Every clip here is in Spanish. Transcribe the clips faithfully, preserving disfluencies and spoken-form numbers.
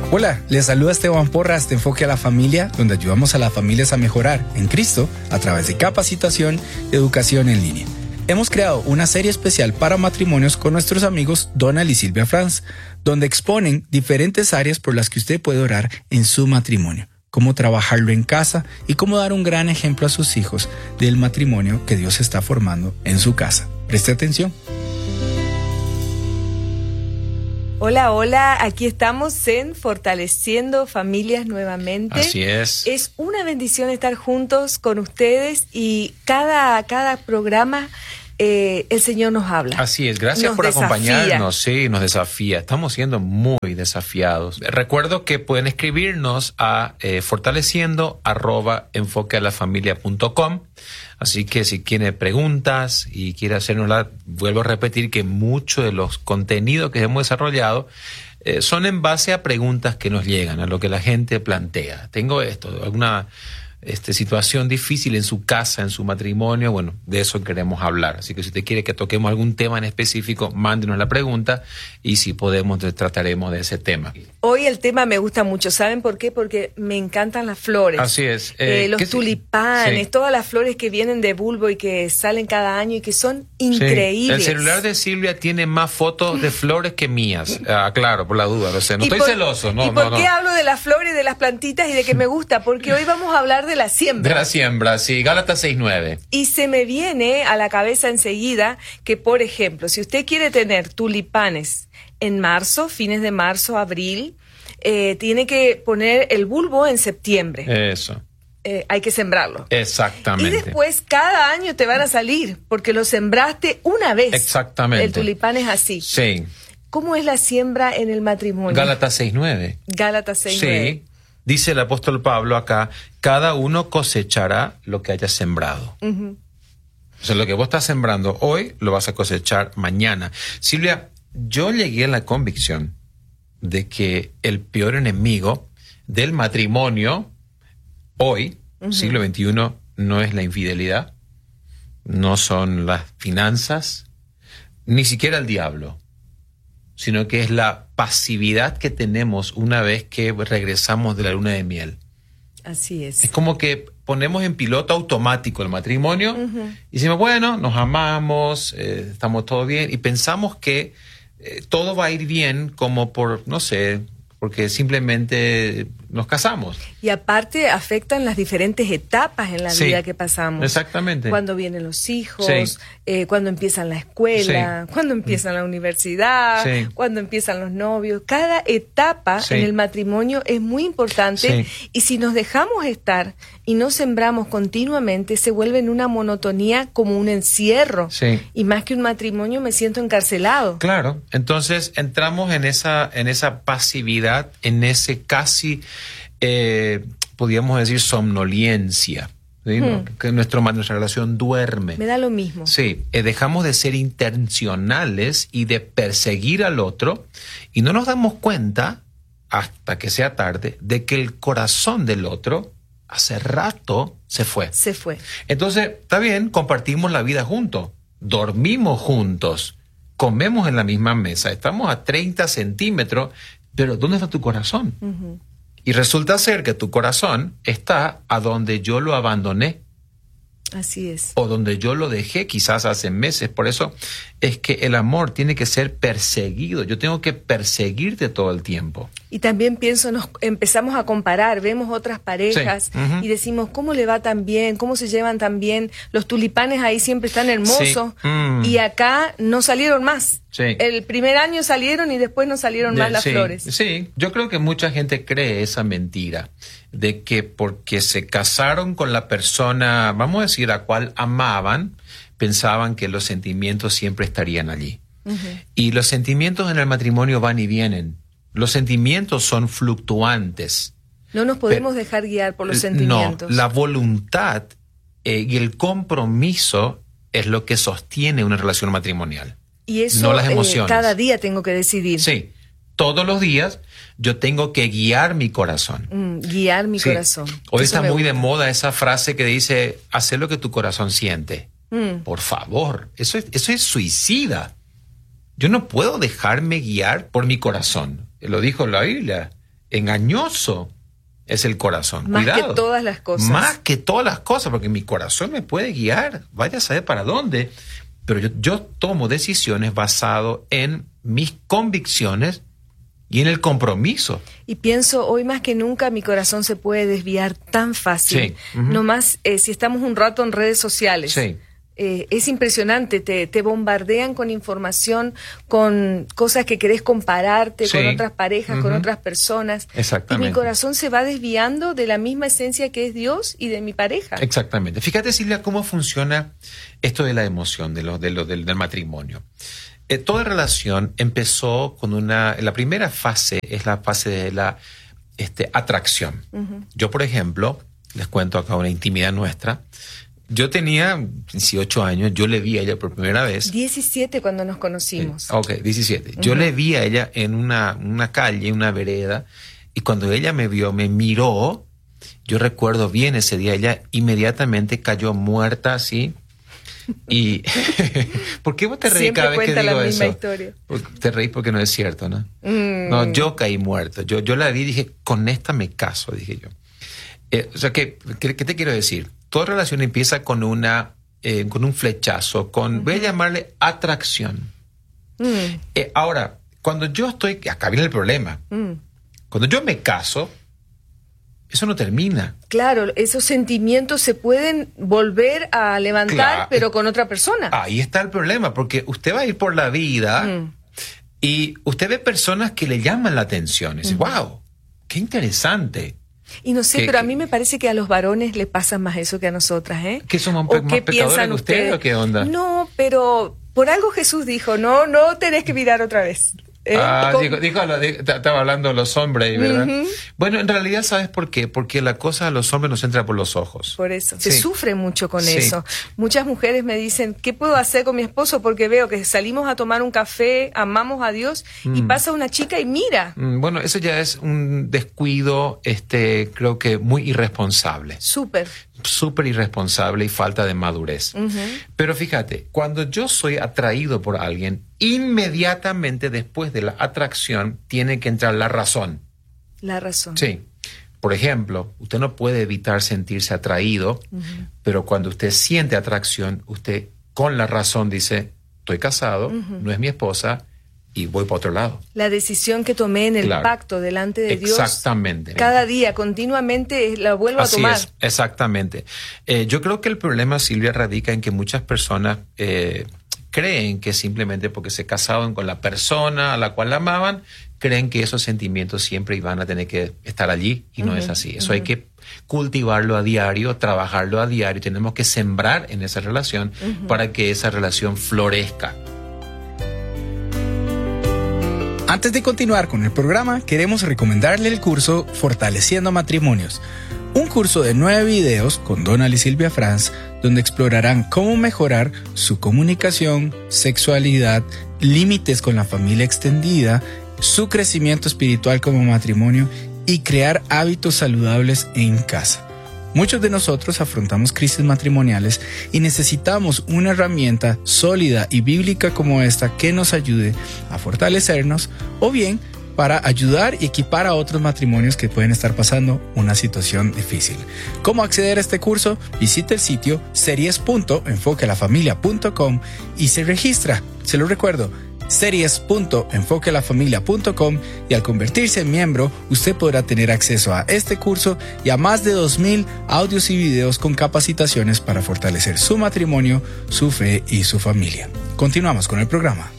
Hola, les saluda Esteban Porras de Enfoque a la Familia, donde ayudamos a las familias a mejorar en Cristo a través de capacitación y educación en línea. Hemos creado una serie especial para matrimonios con nuestros amigos Donald y Silvia Franz, donde exponen diferentes áreas por las que usted puede orar en su matrimonio, cómo trabajarlo en casa y cómo dar un gran ejemplo a sus hijos del matrimonio que Dios está formando en su casa. Preste atención. Hola, hola, aquí estamos en Fortaleciendo Familias nuevamente. Así es. Es una bendición estar juntos con ustedes y cada, cada programa eh, el Señor nos habla. Así es, gracias nos por desafía. acompañarnos, sí, nos desafía. Estamos siendo muy desafiados. Recuerdo que pueden escribirnos a eh, fortaleciendo arroba enfoquealafamilia punto com. Así que si tiene preguntas y quiere hacernosla, vuelvo a repetir que muchos de los contenidos que hemos desarrollado eh, son en base a preguntas que nos llegan, a lo que la gente plantea. Tengo esto, alguna este, situación difícil en su casa, en su matrimonio, bueno, de eso queremos hablar. Así que si usted quiere que toquemos algún tema en específico, mándenos la pregunta y si podemos, trataremos de ese tema. Hoy el tema me gusta mucho, ¿saben por qué? Porque me encantan las flores. Así es. Eh, Eh, los tulipanes, sí. Todas las flores que vienen de bulbo y que salen cada año y que son increíbles. Sí. El celular de Silvia tiene más fotos de flores que mías. Ah, claro, por la duda, no sé, no estoy por, celoso. No, ¿Y por no, qué no. hablo de las flores, de las plantitas y de que me gusta? Porque hoy vamos a hablar de la siembra. De la siembra, sí. Gálatas seis nueve. Y se me viene a la cabeza enseguida que, por ejemplo, si usted quiere tener tulipanes en marzo, fines de marzo, abril, eh, tiene que poner el bulbo en septiembre. Eso. Eh, hay que sembrarlo. Exactamente. Y después cada año te van a salir porque lo sembraste una vez. Exactamente. El tulipán es así. Sí. ¿Cómo es la siembra en el matrimonio? Gálatas seis nueve. Gálatas seis nueve. Sí. Dice el apóstol Pablo acá, cada uno cosechará lo que haya sembrado. Uh-huh. O sea, lo que vos estás sembrando hoy, lo vas a cosechar mañana. Silvia, yo llegué a la convicción de que el peor enemigo del matrimonio hoy, uh-huh. siglo veintiuno, no es la infidelidad, no son las finanzas, ni siquiera el diablo, sino que es la pasividad que tenemos una vez que regresamos de la luna de miel. Así es. Es como que ponemos en piloto automático el matrimonio uh-huh. y decimos, bueno, nos amamos, eh, estamos todo bien, y pensamos que eh, todo va a ir bien como por, no sé, porque simplemente nos casamos. Y aparte afectan las diferentes etapas en la sí, vida que pasamos. Exactamente. Cuando vienen los hijos, sí. eh, cuando empiezan la escuela, sí. cuando empiezan la universidad, sí. cuando empiezan los novios. Cada etapa sí. en el matrimonio es muy importante sí. y si nos dejamos estar y no sembramos continuamente, se vuelve en una monotonía como un encierro. Sí. Y más que un matrimonio me siento encarcelado. Claro, entonces entramos en esa, en esa pasividad, en ese casi... Eh, podríamos decir somnolencia, ¿sí? Hmm. ¿No? Que nuestro, nuestra relación duerme. Me da lo mismo. Sí, eh, dejamos de ser intencionales y de perseguir al otro y no nos damos cuenta, hasta que sea tarde, de que el corazón del otro hace rato se fue. Se fue. Entonces, está bien, compartimos la vida juntos, dormimos juntos, comemos en la misma mesa, estamos a treinta centímetros, pero ¿dónde está tu corazón? Uh-huh. Y resulta ser que tu corazón está a donde yo lo abandoné. Así es. O donde yo lo dejé quizás hace meses. Por eso es que el amor tiene que ser perseguido. Yo tengo que perseguirte todo el tiempo. Y también pienso, nos empezamos a comparar, vemos otras parejas sí. uh-huh. y decimos, ¿cómo le va tan bien? ¿Cómo se llevan tan bien? Los tulipanes ahí siempre están hermosos sí. mm. y acá no salieron más. Sí. El primer año salieron y después no salieron de, más las sí, flores. Sí, yo creo que mucha gente cree esa mentira de que porque se casaron con la persona, vamos a decir, a cual amaban, pensaban que los sentimientos siempre estarían allí. Uh-huh. Y los sentimientos en el matrimonio van y vienen. Los sentimientos son fluctuantes. No nos podemos Pero, dejar guiar por los sentimientos. No, la voluntad eh, y el compromiso es lo que sostiene una relación matrimonial. Y eso no las emociones. Eh, cada día tengo que decidir. Sí, todos los días yo tengo que guiar mi corazón. Mm, guiar mi sí. corazón. Hoy eso está muy gusta. de moda esa frase que dice, haz lo que tu corazón siente. Mm. Por favor, eso es, eso es suicida. Yo no puedo dejarme guiar por mi corazón. Lo dijo la Biblia. engañoso es el corazón. Más Cuidado. que todas las cosas. Más que todas las cosas, porque mi corazón me puede guiar, vaya a saber para dónde, pero yo, yo tomo decisiones basado en mis convicciones y en el compromiso. Y pienso, hoy más que nunca mi corazón se puede desviar tan fácil. Sí. Uh-huh. Nomás eh, si estamos un rato en redes sociales. Sí. Eh, es impresionante, te, te bombardean con información, con cosas que querés compararte Sí. con otras parejas, Uh-huh. con otras personas. Exactamente. Y mi corazón se va desviando de la misma esencia que es Dios y de mi pareja. Exactamente. Fíjate, Silvia, cómo funciona esto de la emoción, de lo, de lo, del, del matrimonio. Eh, toda relación empezó con una... La primera fase es la fase de la este, atracción. Uh-huh. Yo, por ejemplo, les cuento acá una intimidad nuestra. Yo tenía dieciocho años, yo le vi a ella por primera vez. diecisiete cuando nos conocimos. Eh, ok, diecisiete. Yo uh-huh. le vi a ella en una, una calle, una vereda, y cuando ella me vio, me miró, yo recuerdo bien ese día, ella inmediatamente cayó muerta así. Y ¿por qué vos te reís cada vez que digo la misma eso? Historia. Te reís porque no es cierto, ¿no? Mm. No, yo caí muerto. Yo, yo la vi y dije, con esta me caso, dije yo. Eh, o sea, ¿qué, qué, ¿qué te quiero decir? Toda relación empieza con una, eh, con un flechazo, con, uh-huh. voy a llamarle atracción. Mm. Eh, ahora, cuando yo estoy, acá viene el problema. Mm. Cuando yo me caso, eso no termina. Claro, esos sentimientos se pueden volver a levantar, claro, pero con otra persona. Ahí está el problema, porque usted va a ir por la vida mm. y usted ve personas que le llaman la atención. Y dice, mm. wow, qué interesante. Y no sé, ¿Qué, pero a qué? mí me parece que a los varones les pasa más eso que a nosotras, ¿eh? ¿Que somos pe- más pecadores que ustedes o qué onda? No, pero por algo Jesús dijo, no, no tenés que mirar otra vez. ¿Eh? Ah, Con... dijo, dijo, dijo, estaba hablando de los hombres, ¿verdad? Uh-huh. Bueno, en realidad, ¿sabes por qué? Porque la cosa a los hombres nos entra por los ojos. Por eso, sí. se sufre mucho con sí. eso. Muchas mujeres me dicen, ¿qué puedo hacer con mi esposo? Porque veo que salimos a tomar un café, amamos a Dios, mm. y pasa una chica y mira. Mm, bueno, eso ya es un descuido, este, creo que muy irresponsable. Súper. Súper irresponsable y falta de madurez. Uh-huh. Pero fíjate, cuando yo soy atraído por alguien, inmediatamente después de la atracción tiene que entrar la razón. La razón. Sí. Por ejemplo, usted no puede evitar sentirse atraído, uh-huh. pero cuando usted siente atracción, usted con la razón dice, estoy casado, uh-huh. no es mi esposa, y voy para otro lado. La decisión que tomé en el claro. pacto delante de Dios. Exactamente. Cada día, continuamente, la vuelvo Así a tomar. Es, exactamente. Eh, yo creo que el problema, Silvia, radica en que muchas personas eh, creen que simplemente porque se casaron con la persona a la cual la amaban, creen que esos sentimientos siempre iban a tener que estar allí, y no uh-huh, es así. Eso uh-huh. hay que cultivarlo a diario, trabajarlo a diario. Tenemos que sembrar en esa relación uh-huh. para que esa relación florezca. Antes de continuar con el programa, queremos recomendarle el curso Fortaleciendo Matrimonios, un curso de nueve videos con Donald y Silvia Franz, donde explorarán cómo mejorar su comunicación, sexualidad, límites con la familia extendida, su crecimiento espiritual como matrimonio y crear hábitos saludables en casa. Muchos de nosotros afrontamos crisis matrimoniales y necesitamos una herramienta sólida y bíblica como esta que nos ayude a fortalecernos o bien para ayudar y equipar a otros matrimonios que pueden estar pasando una situación difícil. ¿Cómo acceder a este curso? Visite el sitio series punto enfoque a la familia punto com y se registra. Se lo recuerdo, series punto enfoque a la familia punto com, y al convertirse en miembro, usted podrá tener acceso a este curso y a más de dos mil audios y videos con capacitaciones para fortalecer su matrimonio, su fe y su familia. Continuamos con el programa.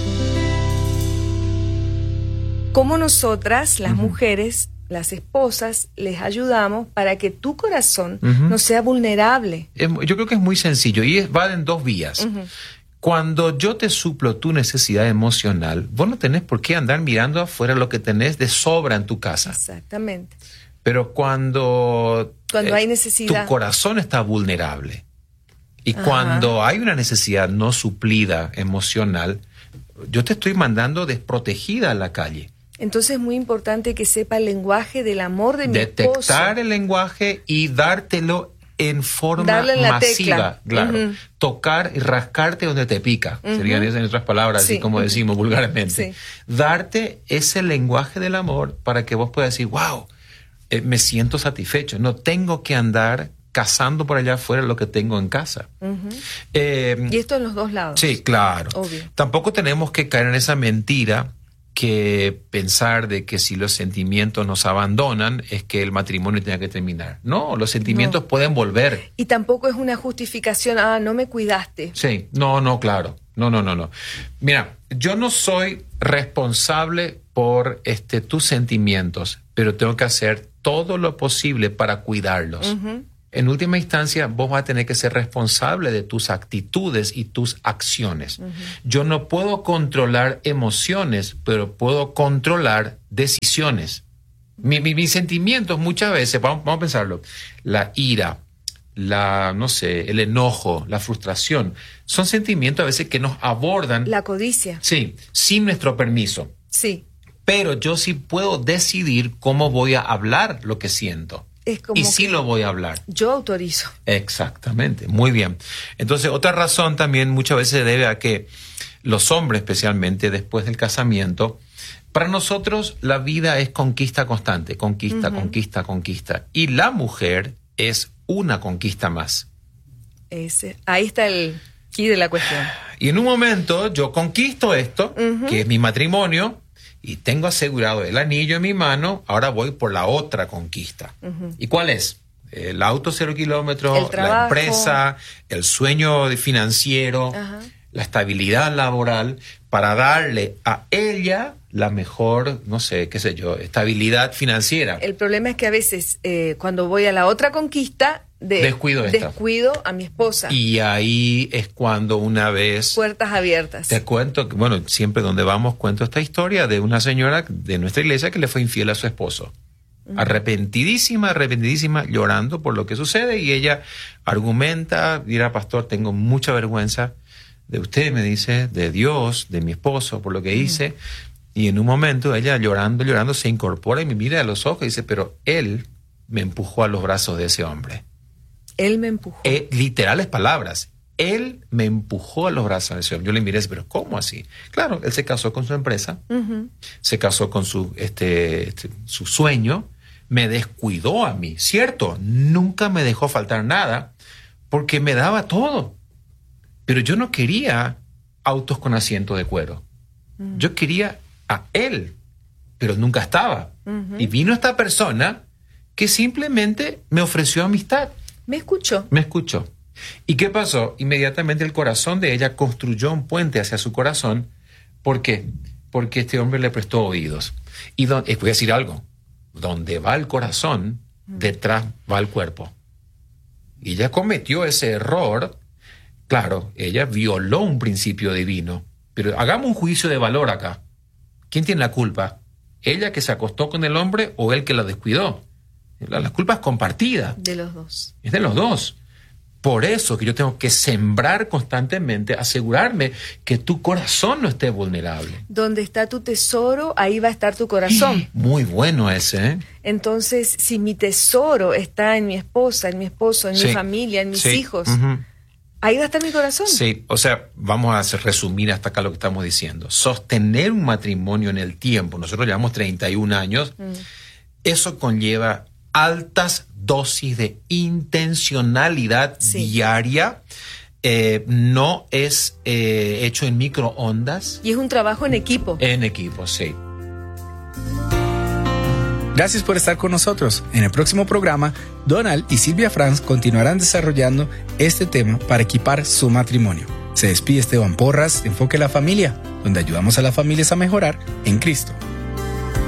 Como nosotras, las uh-huh. mujeres, las esposas, les ayudamos para que tu corazón uh-huh. no sea vulnerable. Yo creo que es muy sencillo y va en dos vías. Uh-huh. Cuando yo te suplo tu necesidad emocional, vos no tenés por qué andar mirando afuera lo que tenés de sobra en tu casa. Exactamente. Pero cuando, cuando eh, hay necesidad, tu corazón está vulnerable y Ajá. cuando hay una necesidad no suplida emocional, yo te estoy mandando desprotegida a la calle. Entonces es muy importante que sepa el lenguaje del amor de mi Detectar esposo. el lenguaje y dártelo en forma en masiva, claro. Uh-huh. Tocar y rascarte donde te pica, uh-huh. serían esas en otras palabras, sí. así como decimos vulgarmente. Sí. Darte ese lenguaje del amor para que vos puedas decir, wow, eh, me siento satisfecho, no tengo que andar cazando por allá afuera lo que tengo en casa. Uh-huh. Eh, y esto en los dos lados. Sí, claro. Obvio. Tampoco tenemos que caer en esa mentira que pensar de que si los sentimientos nos abandonan es que el matrimonio tenga que terminar. No, los sentimientos no. pueden volver. Y tampoco es una justificación, ah, no me cuidaste. Sí, no, no, claro. No, no, no, no. Mira, yo no soy responsable por este, tus sentimientos, pero tengo que hacer todo lo posible para cuidarlos. Uh-huh. En última instancia, vos vas a tener que ser responsable de tus actitudes y tus acciones. Uh-huh. Yo no puedo controlar emociones, pero puedo controlar decisiones. Mi, mi, mis sentimientos muchas veces, vamos, vamos a pensarlo, la ira, la, no sé, el enojo, la frustración, son sentimientos a veces que nos abordan. La codicia. Sí, sin nuestro permiso. Sí. Pero yo sí puedo decidir cómo voy a hablar lo que siento. Es como y sí lo voy a hablar. Yo autorizo. Exactamente, muy bien. Entonces, otra razón también muchas veces se debe a que los hombres, especialmente después del casamiento, para nosotros la vida es conquista constante, conquista, uh-huh. conquista, conquista. Y la mujer es una conquista más. Ese, ahí está el key de la cuestión. Y en un momento yo conquisto esto, uh-huh. que es mi matrimonio, y tengo asegurado el anillo en mi mano, ahora voy por la otra conquista. Uh-huh. ¿Y cuál es? El auto cero kilómetros, la empresa, el sueño financiero, uh-huh. la estabilidad laboral, para darle a ella la mejor, no sé, qué sé yo, estabilidad financiera. El problema es que a veces eh, cuando voy a la otra conquista, de, descuido, esta. descuido a mi esposa. Y ahí es cuando una vez... Puertas abiertas. Te cuento, que, bueno, siempre donde vamos cuento esta historia de una señora de nuestra iglesia que le fue infiel a su esposo. Uh-huh. Arrepentidísima, arrepentidísima, llorando por lo que sucede, y ella argumenta, dirá, pastor, tengo mucha vergüenza de usted, me dice, de Dios, de mi esposo, por lo que hice. Uh-huh. Y en un momento ella llorando, llorando, se incorpora y me mira a los ojos y dice, pero él me empujó a los brazos de ese hombre. Él me empujó. Eh, literales palabras. Él me empujó a los brazos de ese hombre. Yo le miré, pero ¿cómo así? Claro, él se casó con su empresa, uh-huh. se casó con su, este, este, su sueño, me descuidó a mí, ¿cierto? Nunca me dejó faltar nada porque me daba todo. Pero yo no quería autos con asiento de cuero. Uh-huh. Yo quería a él, pero nunca estaba. Uh-huh. Y vino esta persona que simplemente me ofreció amistad. Me escuchó. Me escuchó. ¿Y qué pasó? Inmediatamente el corazón de ella construyó un puente hacia su corazón. ¿Por qué? Porque este hombre le prestó oídos. Y don, voy a decir algo. Donde va el corazón, detrás va el cuerpo. Y ella cometió ese error. Claro, ella violó un principio divino. Pero hagamos un juicio de valor acá. ¿Quién tiene la culpa? ¿Ella que se acostó con el hombre o él que la descuidó? La, la culpa es compartida. De los dos. Es de los dos. Por eso que yo tengo que sembrar constantemente, asegurarme que tu corazón no esté vulnerable. Donde está tu tesoro, ahí va a estar tu corazón. Muy bueno ese, ¿eh? Entonces, si mi tesoro está en mi esposa, en mi esposo, en sí. mi familia, en mis sí. hijos, uh-huh. ahí va a estar mi corazón. Sí, o sea, vamos a hacer, resumir hasta acá lo que estamos diciendo. Sostener un matrimonio en el tiempo, nosotros llevamos treinta y un años, mm. eso conlleva altas dosis de intencionalidad sí. diaria. Eh, no es eh, hecho en microondas. Y es un trabajo en equipo. En equipo, sí. Gracias por estar con nosotros. En el próximo programa, Donald y Silvia Franz continuarán desarrollando este tema para equipar su matrimonio. Se despide Esteban Porras de Enfoque a la Familia, donde ayudamos a las familias a mejorar en Cristo.